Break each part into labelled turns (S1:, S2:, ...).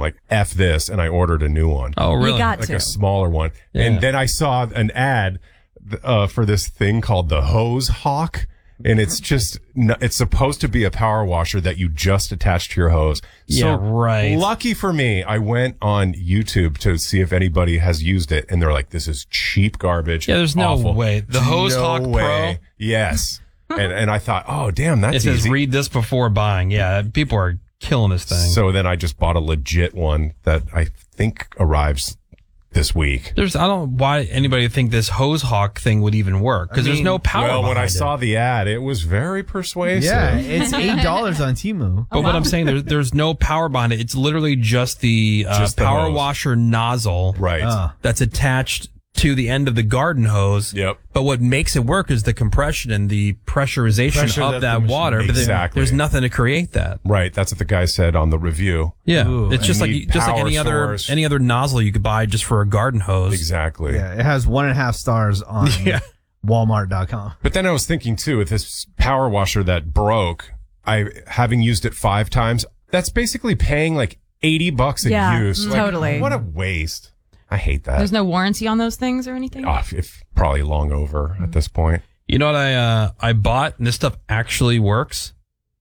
S1: like, F this. And I ordered a new one.
S2: Oh, really?
S3: You got
S1: like
S3: to.
S1: a smaller one.
S2: Yeah.
S1: And then I saw an ad for this thing called the Hose Hawk. And it's just, it's supposed to be a power washer that you just attach to your hose.
S2: Yeah,
S1: So
S2: right.
S1: lucky for me, I went on YouTube to see if anybody has used it. And they're like, this is cheap garbage.
S2: Yeah, there's no
S1: awful.
S2: way. The Hose Hawk Pro?
S1: Yes. and I thought, oh, damn, that's
S2: It says
S1: easy.
S2: read this before buying. Yeah, people are killing this thing.
S1: So then I just bought a legit one that I think arrives this week.
S2: I don't know why anybody would think this Hose Hawk thing would even work, because there's no power
S1: Well, when I
S2: behind
S1: saw
S2: it.
S1: the ad, it was very persuasive.
S4: Yeah, it's $8 on Temu.
S2: But what I'm saying, there's no power behind it. It's literally just the
S1: Just the
S2: power
S1: hose.
S2: washer nozzle
S1: Right.
S2: that's attached to the end of the garden hose.
S1: Yep.
S2: But what makes it work is the compression and the pressurization
S4: Pressure
S2: of
S4: that
S2: that
S4: the machine-
S2: water. But
S1: Exactly.
S2: there's nothing to create that.
S1: Right. That's what the guy said on the review.
S2: Yeah,
S4: Ooh,
S2: it's just
S1: and
S2: like
S1: need power
S2: any other nozzle you could buy just for a garden hose.
S1: Exactly.
S4: Yeah, it has 1.5 stars on Walmart.com.
S1: But then I was thinking too, with this power washer that broke, having used it 5 times, that's basically paying like $80 a
S3: Yeah,
S1: use. Like,
S3: totally.
S1: What a waste. I hate that.
S3: There's no warranty on those things or anything?
S1: If probably long over at this point.
S2: You know what I bought, and this stuff actually works.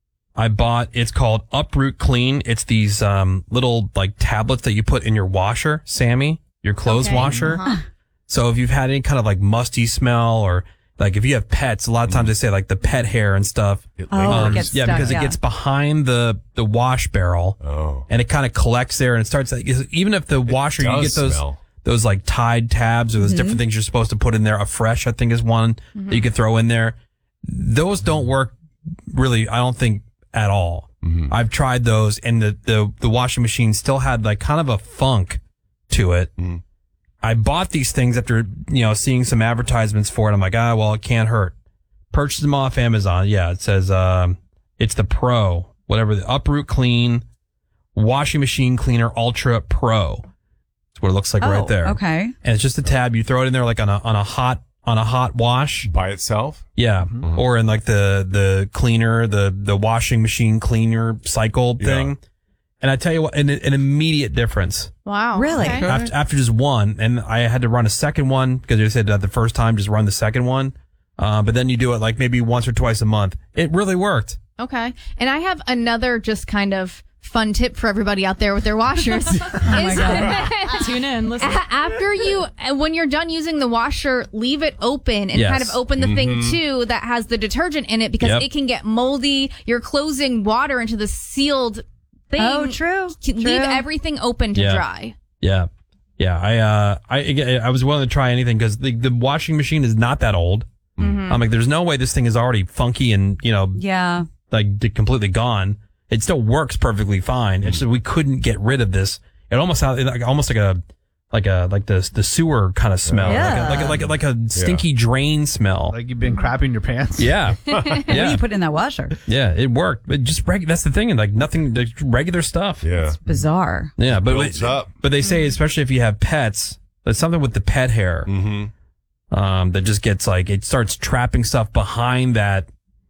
S2: It's called Uproot Clean. It's these little like tablets that you put in your washer, Sammy, your clothes washer. So if you've had any kind of like musty smell, or like if you have pets, a lot of times they say like the pet hair and stuff.
S3: It gets
S2: Yeah,
S3: stuck,
S2: because it gets behind the wash barrel.
S1: Oh.
S2: And it kind of collects there, and it starts like, even if the washer, you
S1: does
S2: get
S1: smell.
S2: those like Tide tabs or those different things you're supposed to put in there. A Fresh, I think, is one that you could throw in there. Those don't work really, I don't think, at all. I've tried those, and the washing machine still had like kind of a funk to it. I bought these things after, seeing some advertisements for it. I'm like, well, it can't hurt. Purchased them off Amazon. Yeah, it says, it's the Pro, whatever, the Uproot Clean Washing Machine Cleaner Ultra Pro. That's what it looks like right there.
S5: Okay.
S2: And it's just a tab. You throw it in there like on a hot wash.
S1: By itself?
S2: Yeah. Or in like the cleaner, the washing machine cleaner cycle thing. And I tell you what, an immediate difference.
S6: Wow.
S3: Really?
S6: Okay.
S2: After just one, and I had to run a second one because they said that the first time just run the second one. But then you do it like maybe once or twice a month. It really worked.
S6: Okay. And I have another just kind of fun tip for everybody out there with their washers.
S3: Tune in, listen.
S6: When you're done using the washer, leave it open and kind of open the thing too that has the detergent in it, because it can get moldy. You're closing water into the sealed thing.
S5: Oh, true.
S6: Leave everything open to dry.
S2: Yeah. Yeah. I was willing to try anything because the washing machine is not that old. I'm like, there's no way this thing is already funky and,
S5: Yeah.
S2: like completely gone. It still works perfectly fine. It's just we couldn't get rid of this. It almost sounded like the sewer kind of smell,
S5: Yeah.
S2: like a stinky drain smell.
S4: Like you've been crapping your pants.
S2: Yeah,
S5: What do you put in that washer?
S2: yeah, it worked. But just that's the thing, and like nothing, like regular stuff.
S1: Yeah.
S5: Bizarre.
S2: Yeah, but
S1: Builds up.
S2: but they say especially if you have pets, there's something with the pet hair that just gets like it starts trapping stuff behind that.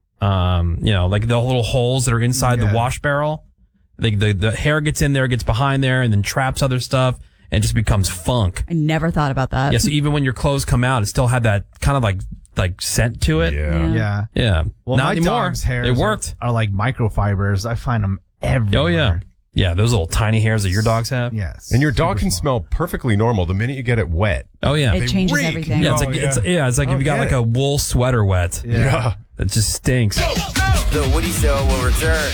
S2: Like the little holes that are inside the wash barrel. The hair gets in there, gets behind there, and then traps other stuff, and just becomes funk.
S5: I never thought about that.
S2: Yeah, so even when your clothes come out, it still had that kind of like scent to it.
S1: Yeah.
S4: Yeah. Well,
S2: Not
S4: my
S2: anymore.
S4: dog's hairs
S2: It worked.
S4: Are like microfibers. I find them everywhere.
S2: Oh yeah. Yeah, those little tiny hairs that your dogs have.
S4: Yes.
S1: And your dog can smell perfectly normal the minute you get it wet.
S2: Oh yeah.
S5: It changes
S1: reek.
S5: everything.
S2: Yeah, it's like it's like if you got like a wool sweater wet.
S4: Yeah.
S2: It just stinks.
S7: The Woody Show will return.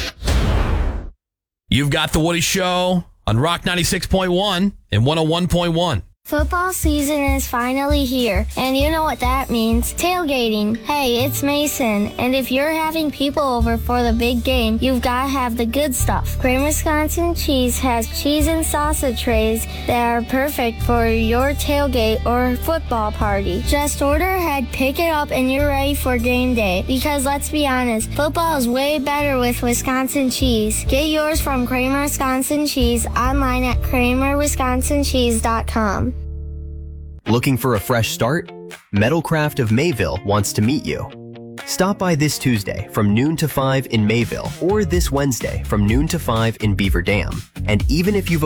S2: You've got the Woody Show on Rock 96.1 and 101.1.
S8: Football season is finally here, and you know what that means. Tailgating. Hey, it's Mason, and if you're having people over for the big game, you've got to have the good stuff. Kramer Wisconsin Cheese has cheese and salsa trays that are perfect for your tailgate or football party. Just order ahead, pick it up, and you're ready for game day. Because let's be honest, football is way better with Wisconsin cheese. Get yours from Kramer Wisconsin Cheese online at kramerwisconsincheese.com.
S7: Looking for a fresh start? Metalcraft of Mayville wants to meet you. Stop by this Tuesday from noon to 5 in Mayville, or this Wednesday from noon to 5 in Beaver Dam. And even if you've